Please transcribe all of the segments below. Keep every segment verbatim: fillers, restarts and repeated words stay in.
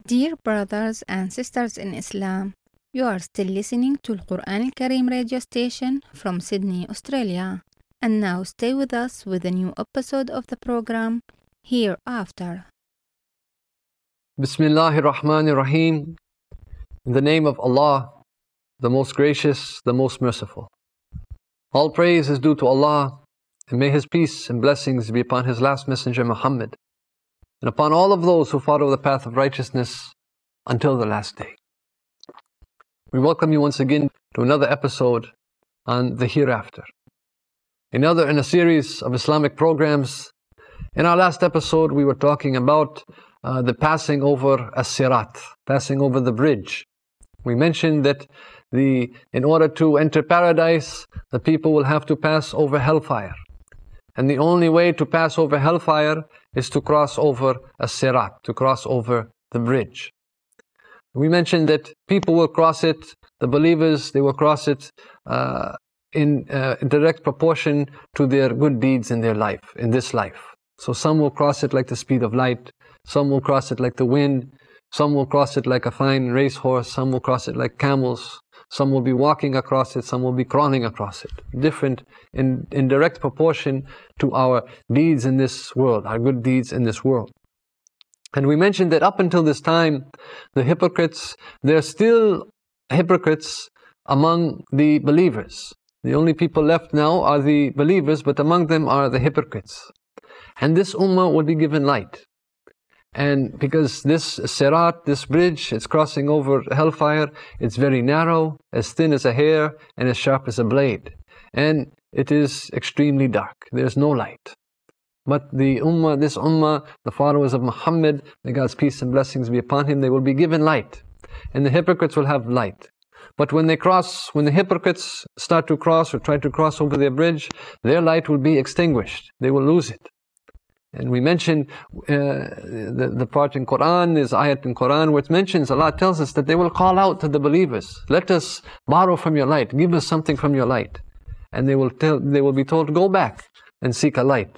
Dear brothers and sisters in Islam, you are still listening to Al Quran Al Kareem radio station from Sydney, Australia. And now stay with us with a new episode of the program Hereafter. Bismillahir Rahmanir Rahim. In the name of Allah, the most gracious, the most merciful. All praise is due to Allah, and may His peace and blessings be upon His last messenger Muhammad, and upon all of those who follow the path of righteousness until the last day. We welcome you once again to another episode on the Hereafter. Another in a series of Islamic programs. In our last episode, we were talking about uh, the passing over as-sirat, passing over the bridge. We mentioned that the in order to enter paradise, the people will have to pass over hellfire. And the only way to pass over hellfire is to cross over as-sirat, to cross over the bridge. We mentioned that people will cross it, the believers, they will cross it uh, in uh, direct proportion to their good deeds in their life, in this life. So some will cross it like the speed of light, some will cross it like the wind, some will cross it like a fine racehorse, some will cross it like camels, some will be walking across it, some will be crawling across it. Different in, in direct proportion to our deeds in this world, our good deeds in this world. And we mentioned that up until this time, the hypocrites, there are still hypocrites among the believers. The only people left now are the believers, but among them are the hypocrites. And this ummah will be given light. And because this sirat, this bridge, it's crossing over hellfire, it's very narrow, as thin as a hair, and as sharp as a blade. And it is extremely dark. There's no light. But the ummah, this ummah, the followers of Muhammad, may God's peace and blessings be upon him, they will be given light. And the hypocrites will have light. But when they cross, when the hypocrites start to cross or try to cross over their bridge, their light will be extinguished. They will lose it. And we mentioned uh, the, the part in Quran, is ayat in Quran where it mentions, Allah tells us that they will call out to the believers, let us borrow from your light, give us something from your light. And they will tell, they will be told, go back and seek a light.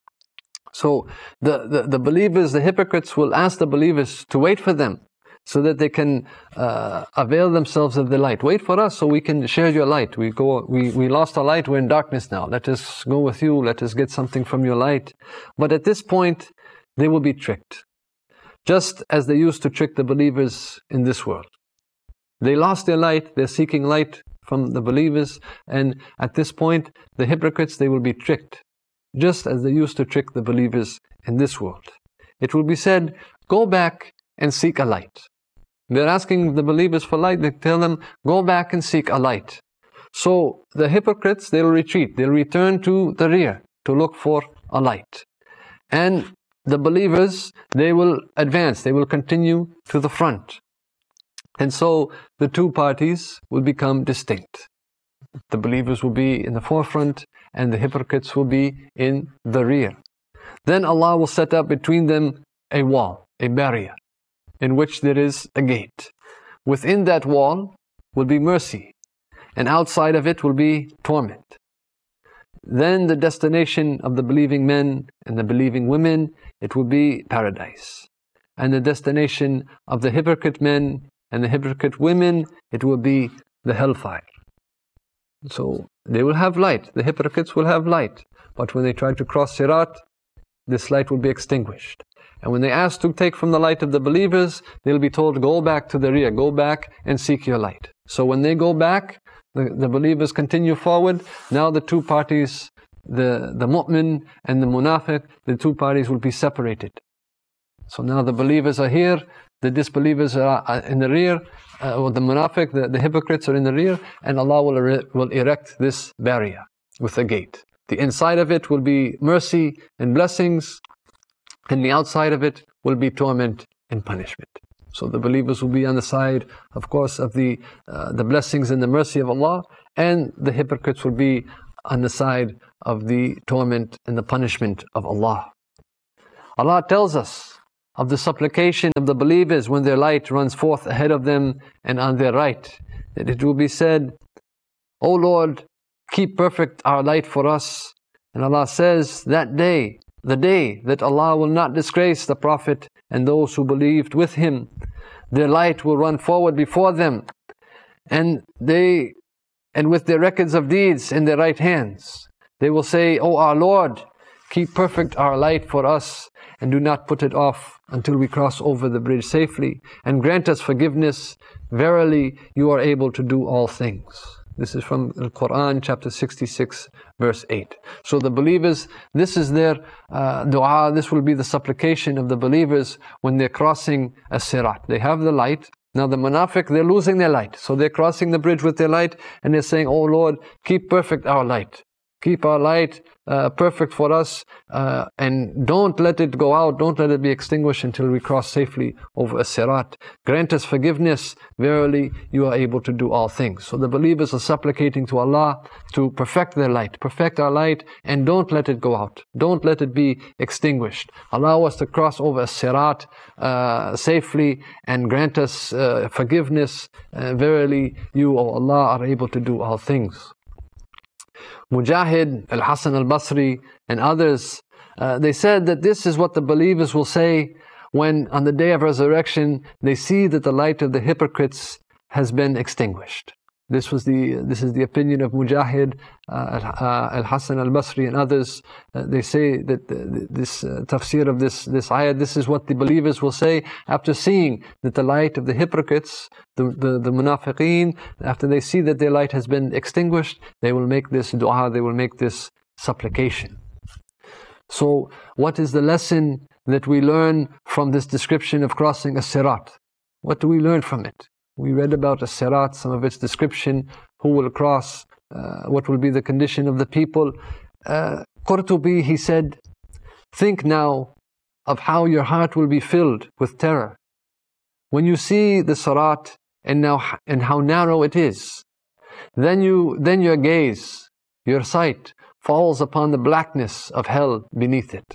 So the, the, the believers, the hypocrites will ask the believers to wait for them so that they can uh, avail themselves of the light. Wait for us so we can share your light. We go, we, we lost our light, we're in darkness now. Let us go with you, let us get something from your light. But at this point, they will be tricked. Just as they used to trick the believers in this world. They lost their light, they're seeking light from the believers, and at this point, the hypocrites, they will be tricked. Just as they used to trick the believers in this world. It will be said, go back and seek a light. They're asking the believers for light, they tell them, go back and seek a light. So the hypocrites, they'll retreat, they'll return to the rear to look for a light. And the believers, they will advance, they will continue to the front. And so the two parties will become distinct. The believers will be in the forefront and the hypocrites will be in the rear. Then Allah will set up between them a wall, a barrier, in which there is a gate. Within that wall will be mercy, and outside of it will be torment. Then the destination of the believing men and the believing women, it will be paradise. And the destination of the hypocrite men and the hypocrite women, it will be the hellfire. So they will have light, the hypocrites will have light, but when they try to cross sirat, this light will be extinguished. And when they ask to take from the light of the believers, they'll be told, go back to the rear, go back and seek your light. So when they go back, the, the believers continue forward. Now the two parties, the, the mu'min and the munafiq, the two parties will be separated. So now the believers are here, the disbelievers are in the rear, uh, or the munafiq, the, the hypocrites are in the rear, and Allah will, er will erect this barrier with a gate. The inside of it will be mercy and blessings, and the outside of it will be torment and punishment. So the believers will be on the side, of course, of the, uh, the blessings and the mercy of Allah, and the hypocrites will be on the side of the torment and the punishment of Allah. Allah tells us of the supplication of the believers when their light runs forth ahead of them and on their right, that it will be said, O Lord, keep perfect our light for us. And Allah says, that day, the day that Allah will not disgrace the Prophet and those who believed with him. Their light will run forward before them, and they, and with their records of deeds in their right hands, they will say, O our Lord, keep perfect our light for us, and do not put it off until we cross over the bridge safely, and grant us forgiveness. Verily, you are able to do all things. This is from the Quran, chapter sixty-six, verse eight. So the believers, this is their uh, dua, this will be the supplication of the believers when they're crossing a sirat. They have the light. Now the munafiq, they're losing their light. So they're crossing the bridge with their light, and they're saying, Oh Lord, keep perfect our light. Keep our light uh, perfect for us, uh, and don't let it go out, don't let it be extinguished until we cross safely over a sirat. Grant us forgiveness. Verily, you are able to do all things. So the believers are supplicating to Allah to perfect their light, perfect our light, and don't let it go out. Don't let it be extinguished. Allow us to cross over a sirat uh, safely, and grant us uh, forgiveness. Uh, verily, you, O Allah, are able to do all things. Mujahid, Al-Hasan al-Basri, and others, uh, they said that this is what the believers will say when on the day of resurrection they see that the light of the hypocrites has been extinguished. This was the this is the opinion of Mujahid, uh, uh, Al-Hasan al-Basri, and others. Uh, they say that uh, this uh, tafsir of this this ayat, this is what the believers will say after seeing that the light of the hypocrites, the the, the munafiqeen, after they see that their light has been extinguished, they will make this dua, they will make this supplication. So, what is the lesson that we learn from this description of crossing a sirat? What do we learn from it? We read about a sirat, some of its description, who will cross, uh, what will be the condition of the people. Uh, Qurtubi, he said, think now of how your heart will be filled with terror when you see the sirat and now and how narrow it is. Then you, then your gaze, your sight falls upon the blackness of hell beneath it.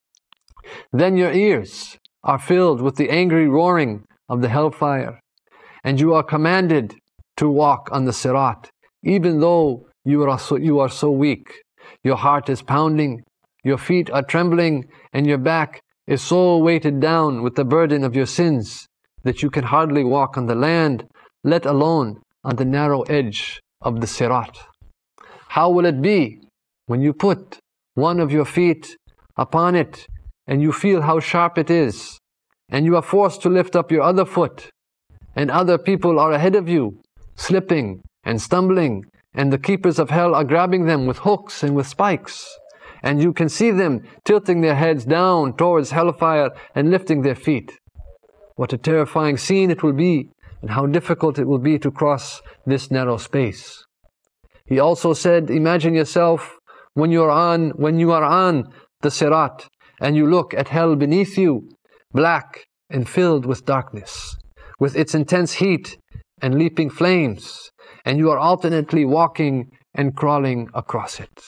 Then your ears are filled with the angry roaring of the hellfire. And you are commanded to walk on the sirat, even though you are so, you are so weak. Your heart is pounding, your feet are trembling, and your back is so weighted down with the burden of your sins that you can hardly walk on the land, let alone on the narrow edge of the sirat. How will it be when you put one of your feet upon it and you feel how sharp it is, and you are forced to lift up your other foot, and other people are ahead of you, slipping and stumbling, and the keepers of hell are grabbing them with hooks and with spikes, and you can see them tilting their heads down towards hellfire and lifting their feet. What a terrifying scene it will be, and how difficult it will be to cross this narrow space. He also said, imagine yourself when you are on, when you are on the sirat, and you look at hell beneath you, black and filled with darkness, with its intense heat and leaping flames, and you are alternately walking and crawling across it.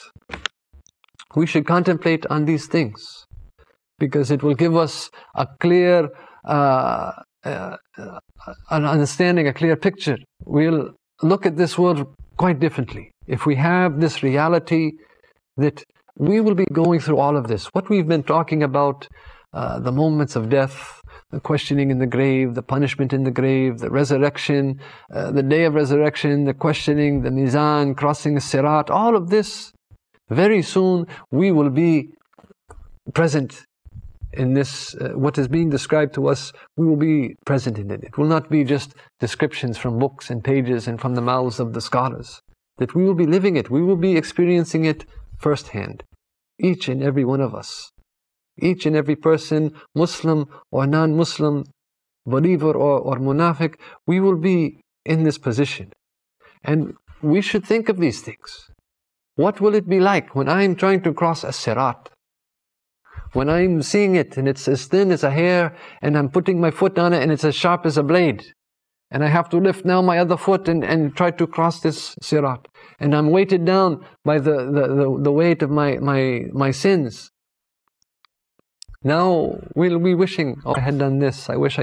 We should contemplate on these things, because it will give us a clear uh, uh, an understanding, a clear picture. We'll look at this world quite differently if we have this reality that we will be going through all of this. What we've been talking about, uh, the moments of death, the questioning in the grave, the punishment in the grave, the resurrection, uh, the day of resurrection, the questioning, the mizan, crossing the sirat, all of this, very soon we will be present in this, uh, what is being described to us, we will be present in it. It will not be just descriptions from books and pages and from the mouths of the scholars, that we will be living it, we will be experiencing it firsthand, each and every one of us. Each and every person, Muslim or non-Muslim, believer or, or munafiq, we will be in this position. And we should think of these things. What will it be like when I'm trying to cross a sirat? When I'm seeing it and it's as thin as a hair, and I'm putting my foot on it and it's as sharp as a blade, and I have to lift now my other foot and, and try to cross this sirat, and I'm weighted down by the, the, the, the weight of my, my, my sins. Now we'll be wishing, oh, I had done this, I wish I